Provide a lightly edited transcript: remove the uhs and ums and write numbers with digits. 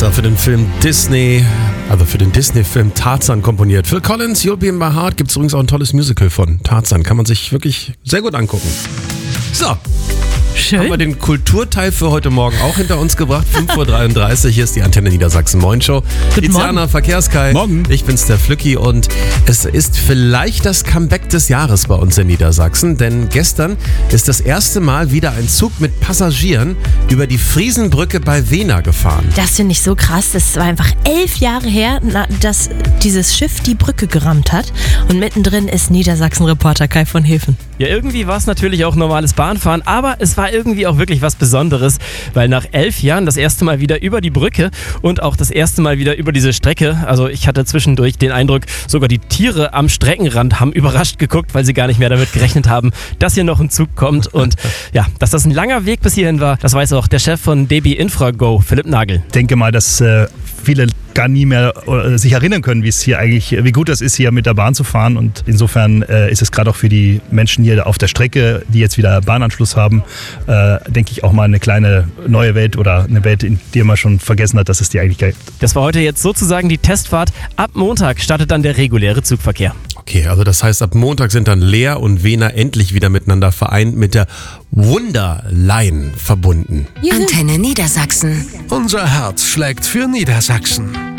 extra für den Film Disney, also für den Disney-Film Tarzan komponiert. Phil Collins, You'll Be in My Heart, gibt es übrigens auch ein tolles Musical von Tarzan. Kann man sich wirklich sehr gut angucken. So. Schön. Haben wir den Kulturteil für heute Morgen auch hinter uns gebracht. 5.33 Uhr, hier ist die Antenne Niedersachsen Moin Show. Tiziana, Verkehrskai. Morgen. Ich bin's, der Flücki, und es ist vielleicht das Comeback des Jahres bei uns in Niedersachsen, denn gestern ist das erste Mal wieder ein Zug mit Passagieren über die Friesenbrücke bei Wehna gefahren. Das finde ich so krass. Das war einfach 11 Jahre her, dass dieses Schiff die Brücke gerammt hat. Und mittendrin ist Niedersachsen-Reporter Kai von Hefen. Ja, irgendwie war es natürlich auch normales Bahnfahren, aber es war irgendwie auch wirklich was Besonderes, weil nach 11 Jahren das erste Mal wieder über die Brücke und auch das erste Mal wieder über diese Strecke, also ich hatte zwischendurch den Eindruck, sogar die Tiere am Streckenrand haben überrascht geguckt, weil sie gar nicht mehr damit gerechnet haben, dass hier noch ein Zug kommt. Und ja, dass das ein langer Weg bis hierhin war, das weiß auch der Chef von DB Infrago, Philipp Nagel. Ich denke mal, dass viele gar nie mehr sich erinnern können, wie gut das ist, hier mit der Bahn zu fahren. Und insofern ist es gerade auch für die Menschen hier auf der Strecke, die jetzt wieder Bahnanschluss haben, denke ich auch mal eine kleine neue Welt oder eine Welt, in der man schon vergessen hat, dass es die eigentlich gibt. Das war heute jetzt sozusagen die Testfahrt. Ab Montag startet dann der reguläre Zugverkehr. Okay, also das heißt, ab Montag sind dann Leer und Wehna endlich wieder miteinander vereint, mit der Wunderline verbunden. Antenne Niedersachsen. Unser Herz schlägt für Niedersachsen.